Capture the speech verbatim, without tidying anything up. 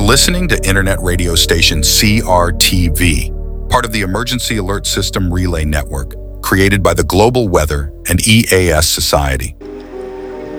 listening to internet radio station C R T V, part of the Emergency Alert System Relay Network, created by the Global Weather and E A S Society.